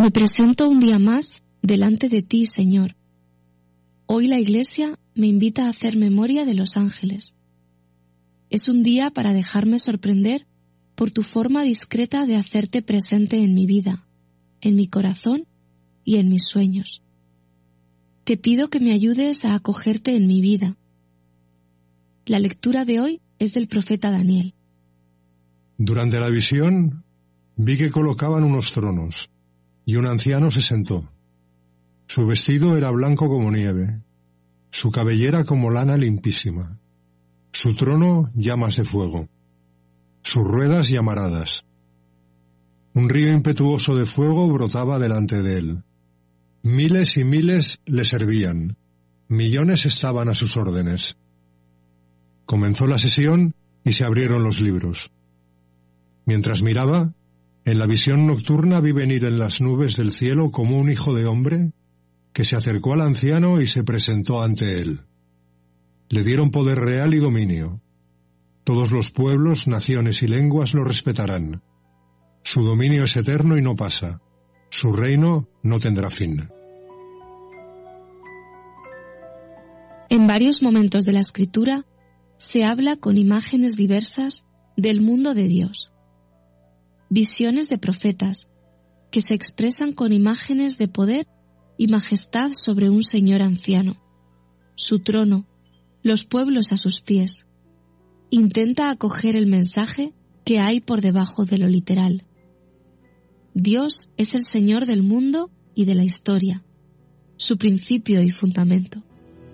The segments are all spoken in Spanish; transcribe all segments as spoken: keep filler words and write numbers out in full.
Me presento un día más delante de ti, Señor. Hoy la Iglesia me invita a hacer memoria de los ángeles. Es un día para dejarme sorprender por tu forma discreta de hacerte presente en mi vida, en mi corazón y en mis sueños. Te pido que me ayudes a acogerte en mi vida. La lectura de hoy es del profeta Daniel. Durante la visión vi que colocaban unos tronos, y un anciano se sentó. Su vestido era blanco como nieve, su cabellera como lana limpísima, su trono llamas de fuego, sus ruedas llamaradas. Un río impetuoso de fuego brotaba delante de él. Miles y miles le servían, millones estaban a sus órdenes. Comenzó la sesión y se abrieron los libros. Mientras miraba, en la visión nocturna vi venir en las nubes del cielo como un hijo de hombre que se acercó al anciano y se presentó ante él. Le dieron poder real y dominio. Todos los pueblos, naciones y lenguas lo respetarán. Su dominio es eterno y no pasa. Su reino no tendrá fin. En varios momentos de la Escritura se habla con imágenes diversas del mundo de Dios. Visiones de profetas que se expresan con imágenes de poder y majestad sobre un Señor anciano, su trono, los pueblos a sus pies. Intenta acoger el mensaje que hay por debajo de lo literal. Dios es el Señor del mundo y de la historia, su principio y fundamento.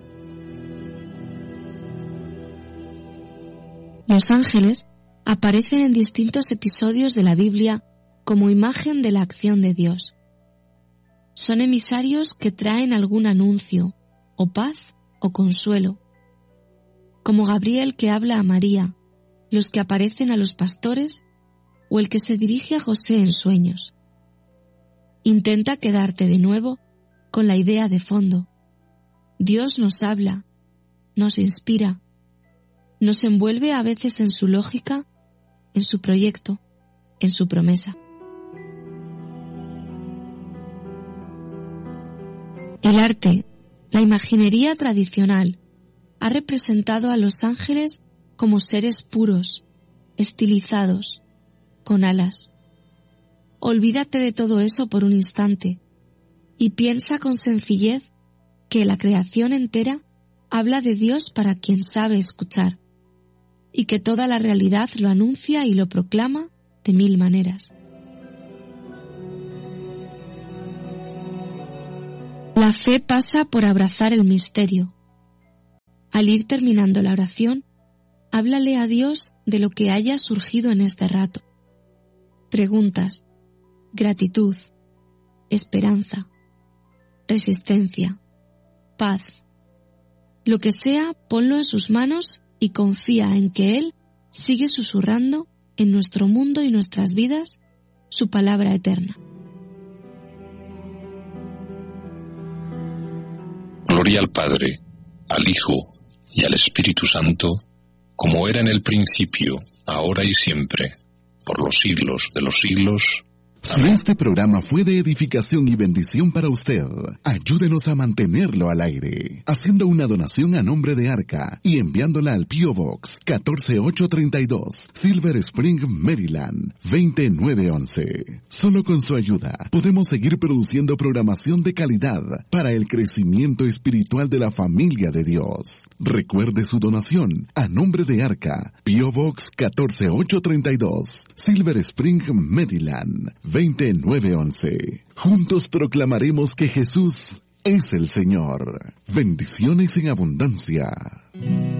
Los ángeles aparecen en distintos episodios de la Biblia como imagen de la acción de Dios. Son emisarios que traen algún anuncio, o paz, o consuelo. Como Gabriel que habla a María, los que aparecen a los pastores, o el que se dirige a José en sueños. Intenta quedarte de nuevo con la idea de fondo. Dios nos habla, nos inspira, nos envuelve a veces en su lógica, en su proyecto, en su promesa. El arte, la imaginería tradicional, ha representado a los ángeles como seres puros, estilizados, con alas. Olvídate de todo eso por un instante y piensa con sencillez que la creación entera habla de Dios para quien sabe escuchar, y que toda la realidad lo anuncia y lo proclama de mil maneras. La fe pasa por abrazar el misterio. Al ir terminando la oración, háblale a Dios de lo que haya surgido en este rato. Preguntas, gratitud, esperanza, resistencia, paz. Lo que sea, ponlo en sus manos y confía en que Él sigue susurrando en nuestro mundo y nuestras vidas su palabra eterna. Gloria al Padre, al Hijo y al Espíritu Santo, como era en el principio, ahora y siempre, por los siglos de los siglos. Si este programa fue de edificación y bendición para usted, ayúdenos a mantenerlo al aire, haciendo una donación a nombre de Arca y enviándola al P O Box catorce mil ochocientos treinta y dos, Silver Spring, Maryland, veinte mil novecientos once. Solo con su ayuda podemos seguir produciendo programación de calidad para el crecimiento espiritual de la familia de Dios. Recuerde su donación a nombre de Arca, P O Box catorce mil ochocientos treinta y dos, Silver Spring, Maryland, veinte mil novecientos once. Juntos proclamaremos que Jesús es el Señor. Bendiciones en abundancia.